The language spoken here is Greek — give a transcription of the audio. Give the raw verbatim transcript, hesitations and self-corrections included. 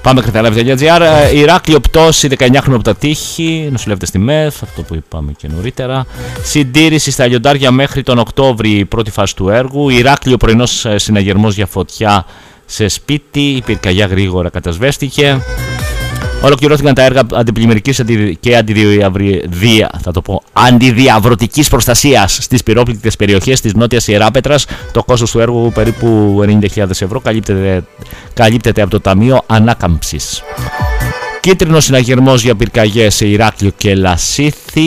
Πάμε κρυθαλάβη.gr. Ηράκλειο πτώση δεκαεννιάχρονο από τα τείχη. Νοσηλεύεται στη ΜΕΘ, αυτό που είπαμε και νωρίτερα. Συντήρηση στα λιοντάρια μέχρι τον Οκτώβρη, η πρώτη φάση του έργου. Ηράκλειο πρωινός συναγερμός για φωτιά σε σπίτι. Η πυρκαγιά γρήγορα κατασβέστηκε. Ολοκληρώθηκαν τα έργα αντιπλημμυρικής και αντιδιαβρία, θα το πω, αντιδιαβρωτικής προστασίας στις πυρόπληκτες περιοχές της Νότιας Ιεράπετρας. Το κόστος του έργου περίπου ενενήντα χιλιάδες ευρώ καλύπτεται, καλύπτεται από το Ταμείο Ανάκαμψης. Κίτρινος συναγερμός για πυρκαγιές σε Ηράκλειο και Λασίθι.